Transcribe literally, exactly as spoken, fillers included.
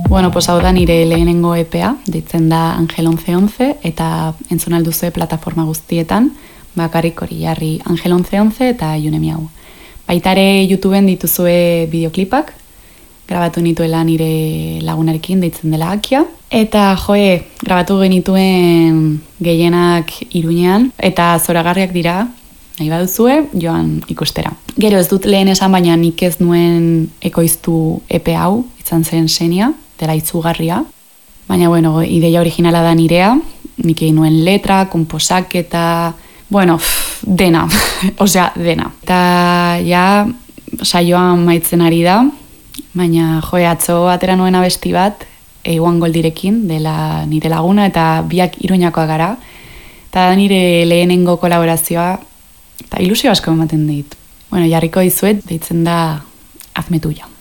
Bueno, pues hau da nire lehenengo E P A, deitzen da Angel once once, eta entzun alduzue plataforma guztietan, bakarrik hori jarri Angel once once eta June Miau. Baitare YouTubeen dituzue bideoklipak, grabatu nituela nire lagunarekin deitzen dela Akia. Eta joe, grabatu genituen gehienak Iruñean, eta zoragarriak dira, nahi baduzue, joan ikustera. Gero ez dut lehen esan, baina nik ez nuen ekoiztu E P hau, izan zen Xenia, dela itzugarria. Baina, bueno, ideia originala da nirea, nik egin nuen letra, komposaketa, bueno, pff, dena, osea, dena. Eta ja, saioan maitzen ari da, baina joe, atzo atera nuen abesti bat, Eiguan Goldirekin, dela nire laguna, eta biak Iruñakoak gara. Eta nire lehenengo kolaborazioa, eta ilusio asko ematen dit. Bueno, jarriko dizuet, deitzen da Hazme Tuya.